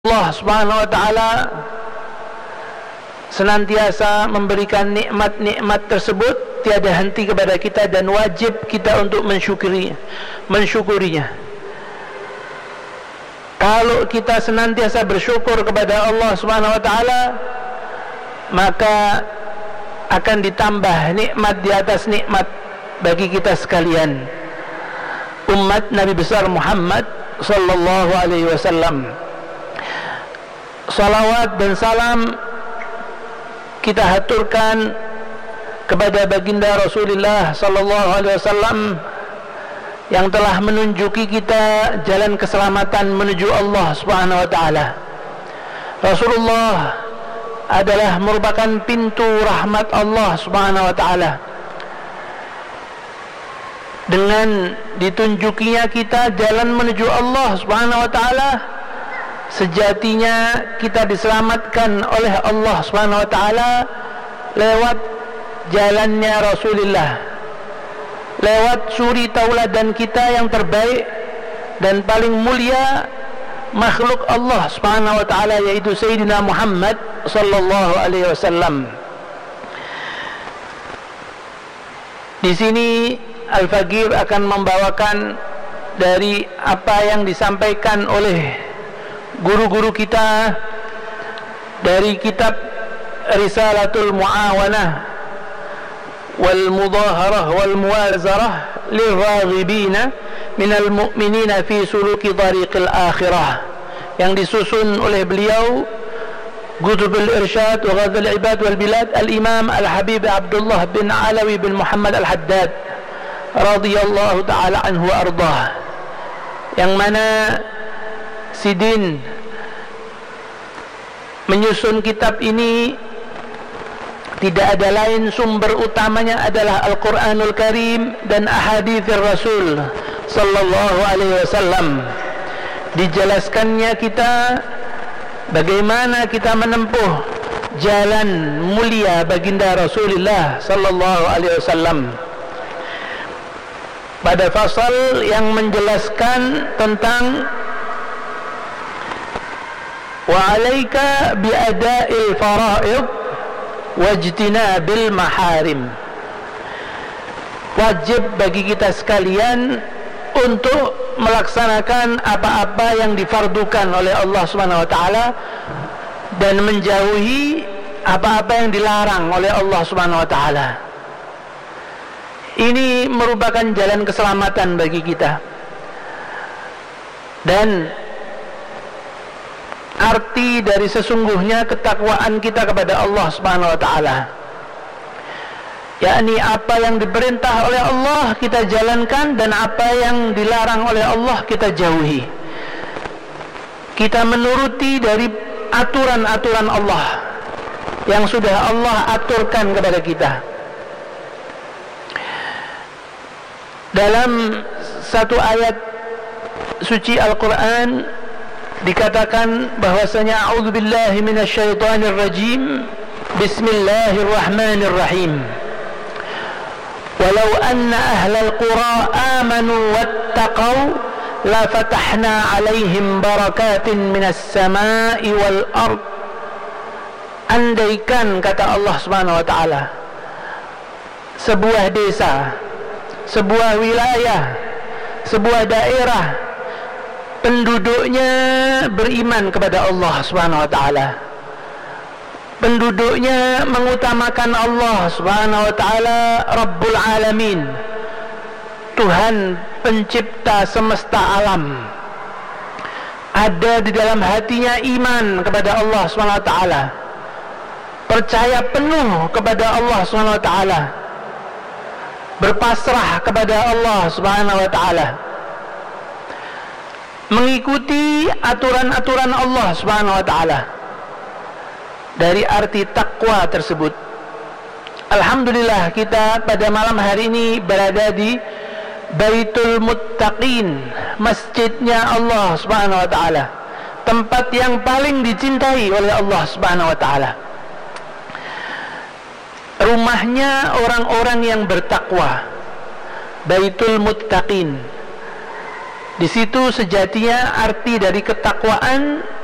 Allah Subhanahu wa taala senantiasa memberikan nikmat-nikmat tersebut tiada henti kepada kita dan wajib kita untuk mensyukurinya. Kalau kita senantiasa bersyukur kepada Allah Subhanahu wa taala, maka akan ditambah nikmat di atas nikmat bagi kita sekalian, umat Nabi besar Muhammad sallallahu alaihi wasallam. Salawat dan salam kita haturkan kepada baginda Rasulullah sallallahu alaihi wasallam yang telah menunjuki kita jalan keselamatan menuju Allah Subhanahu wa taala. Rasulullah adalah merupakan pintu rahmat Allah Subhanahu wa taala. Dengan ditunjukinya kita jalan menuju Allah Subhanahu wa taala, sejatinya kita diselamatkan oleh Allah Subhanahu wa taala lewat jalannya Rasulullah, lewat suri tauladan kita yang terbaik dan paling mulia makhluk Allah Subhanahu wa taala, yaitu Sayyidina Muhammad sallallahu alaihi wasallam. Di sini Al-Faqir akan membawakan dari apa yang disampaikan oleh guru-guru kita dari kitab Risalatul Mu'awanah wal Mudaharah wal Muwazarah liraghibina minal mu'minina fi suluki tariqil akhirah, yang disusun oleh beliau Qutbul Irsyad wa Ghazal Ibad wal Bilad Al-Imam Al-Habib Abdullah bin Alawi bin Muhammad Al-Haddad radhiyallahu ta'ala anhu wa ardah, yang mana Sidin menyusun kitab ini tidak ada lain, sumber utamanya adalah Al-Quranul Karim dan ahaditsir Rasul sallallahu alaihi wasallam. Dijelaskannya kita bagaimana kita menempuh jalan mulia baginda Rasulullah sallallahu alaihi wasallam. Pada fasal yang menjelaskan tentang wa 'alaika bi ada'il fara'id wajtinabil maharim, wajib bagi kita sekalian untuk melaksanakan apa-apa yang difardukan oleh Allah Subhanahu wa taala dan menjauhi apa-apa yang dilarang oleh Allah Subhanahu wa taala. Ini merupakan jalan keselamatan bagi kita, dan arti dari sesungguhnya ketakwaan kita kepada Allah Subhanahu wa taala, yakni apa yang diperintah oleh Allah kita jalankan dan apa yang dilarang oleh Allah kita jauhi. Kita menuruti dari aturan-aturan Allah yang sudah Allah aturkan kepada kita. Dalam satu ayat suci Al-Quran dikatakan bahwasanya a'udzubillahi minasyaitonir rajim, bismillahirrahmanirrahim, walau anna ahlal qura amanu wattaqau la fatahna alaihim barakatin minas samai wal ard. Andaikan, kata Allah Subhanahu wa taala, sebuah desa, sebuah wilayah, sebuah daerah, penduduknya beriman kepada Allah Subhanahu wa taala, penduduknya mengutamakan Allah Subhanahu wa taala Rabbul Alamin, Tuhan pencipta semesta alam, ada di dalam hatinya iman kepada Allah Subhanahu wa taala, percaya penuh kepada Allah Subhanahu wa taala, berpasrah kepada Allah Subhanahu wa taala, mengikuti aturan-aturan Allah Subhanahu wa taala. Dari arti takwa tersebut, alhamdulillah kita pada malam hari ini berada di Baitul Muttaqin, masjidnya Allah Subhanahu wa taala, tempat yang paling dicintai oleh Allah Subhanahu wa taala, rumahnya orang-orang yang bertakwa, Baitul Muttaqin. Di situ sejatinya arti dari ketakwaan